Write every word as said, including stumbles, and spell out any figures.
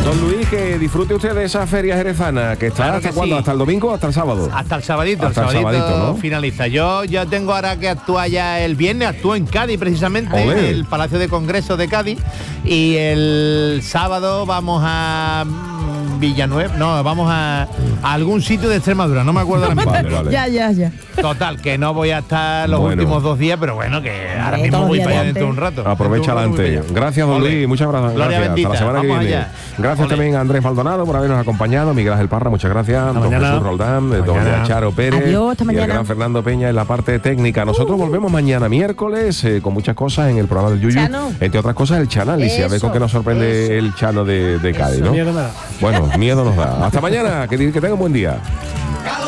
Don Luis, que disfrute usted de esa feria jerezana, que está Claro hasta que cuándo, sí. hasta el domingo o hasta el sábado. Hasta el sabadito, Hasta el el sabadito, sabadito, ¿no? finaliza. Yo ya tengo ahora que actuar ya el viernes, actúo en Cádiz precisamente, Olé. en el Palacio de Congresos de Cádiz, y el sábado vamos a mm, Villanueva, no, vamos a, a algún sitio de Extremadura, no me acuerdo ahora mismo. Vale, vale. Ya, ya, ya. Total, que no voy a estar los Bueno. últimos dos días, pero bueno, que ahora Eh, mismo todos los voy días para allá de dentro de un antes. rato. Aprovecha Dentro de un rato voy adelante. para allá. Gracias, don Ole. Luis. Muchas gracias. Gloria gracias. bendita. Hasta la semana que Vamos viene. allá. Gracias Ole. también a Andrés Maldonado por habernos acompañado. Miguel Ángel Parra, muchas gracias. Don mañana. Jesús Roldán, don Mañana. Charo Pérez. Adiós, hasta y el mañana. gran Fernando Peña en la parte técnica. Nosotros volvemos mañana miércoles eh, con muchas cosas en el programa del Yuyu. Chano. Entre otras cosas, el Chanálisis. A ver con Eso, qué nos sorprende eso. el Chano de, de Cádiz, ¿no? Miedo me da. Bueno, miedo nos da. Hasta mañana. Que, que tengan un buen día.